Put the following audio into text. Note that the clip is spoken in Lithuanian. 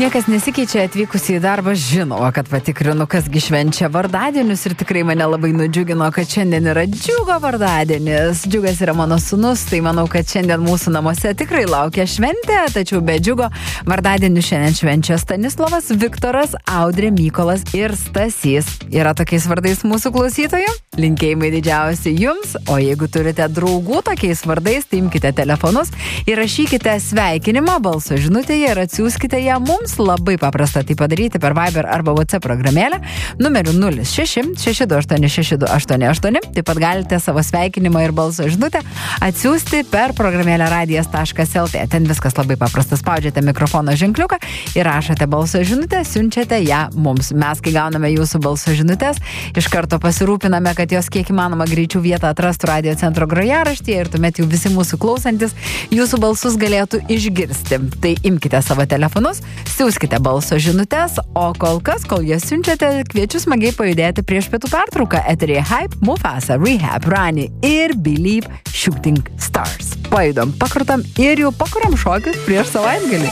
Niekas nesikeičia atvykus į darbą, žinoma, kad patikrinu, kasgi švenčia vardadienius ir tikrai mane labai nudžiugino, kad šiandien yra Džiugo vardadienis. Džiugas yra mano sūnus, tai manau, kad šiandien mūsų namuose tikrai laukia šventė, tačiau be Džiugo vardadienių šiandien švenčia Stanislovas, Viktoras, Audrė, Mykolas ir Stasys. Yra tokiais vardais mūsų klausytojų? Linkėjimai didžiausi jums, o jeigu turite draugų tokiais vardais, tai imkite telefonus ir rašykite sveikinimą balso žinutėje ir atsiųskite ją mums. Labai paprasta tai padaryti per Viber arba WhatsApp programėlę numeriu 06 628 Taip pat galite savo sveikinimą ir balso žinutę atsiųsti per programėlę radijas.lt. Ten viskas labai paprasta. Spaudžiate mikrofono ženkliuką ir rašote balso žinutę, siunčiate ją mums. Mes, kai gauname jūsų balso žinutės, iš karto pasirūpiname, kad jos kiek įmanoma greičiau vietą atrastų Radio centro grojaraštyje ir tuomet jau visi mūsų klausantis jūsų balsus galėtų išgirsti. Tai imkite savo telefonus, siųskite balso žinutės, o kol jas siunčiate, kviečiu smagiai pajudėti prieš pietų pertrauką. Eteryje Hype, Mufasa, Rehab, Rani ir Believe Shooting Stars. Pajudom, pakrutam ir jau pakuriam šokius prieš savaitgalį.